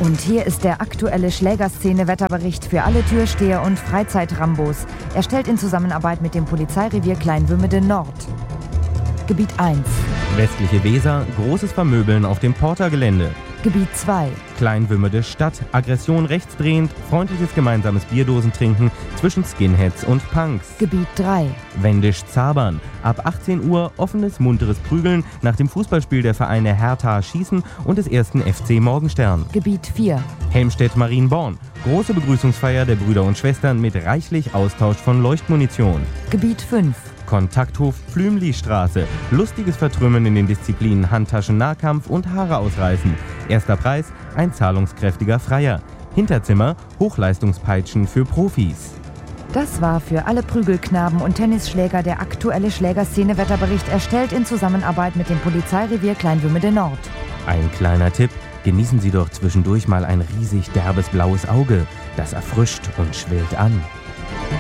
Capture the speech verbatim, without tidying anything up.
Und hier ist der aktuelle Schlägerszene-Wetterbericht für alle Türsteher und Freizeitrambos, erstellt in Zusammenarbeit mit dem Polizeirevier Kleinwümmede Nord. Gebiet eins. Westliche Weser, großes Vermöbeln auf dem Portergelände. Gebiet zwei. Kleinwümmede Stadt, Aggression rechtsdrehend, freundliches gemeinsames Bierdosentrinken zwischen Skinheads und Punks. Gebiet drei. Wendisch-Zabern, ab achtzehn Uhr offenes, munteres Prügeln nach dem Fußballspiel der Vereine Hertha Schießen und des ersten F C Morgenstern. Gebiet vier. Helmstedt-Marienborn, große Begrüßungsfeier der Brüder und Schwestern mit reichlich Austausch von Leuchtmunition. Gebiet fünf. Kontakthof Flümli-Straße. Lustiges Vertrümmern in den Disziplinen Handtaschen-Nahkampf und Haare ausreißen. Erster Preis, ein zahlungskräftiger Freier. Hinterzimmer, Hochleistungspeitschen für Profis. Das war für alle Prügelknaben und Tennisschläger der aktuelle Schlägerszene-Wetterbericht, erstellt in Zusammenarbeit mit dem Polizeirevier Kleinwümmede Nord. Ein kleiner Tipp, genießen Sie doch zwischendurch mal ein riesig derbes blaues Auge. Das erfrischt und schwillt an.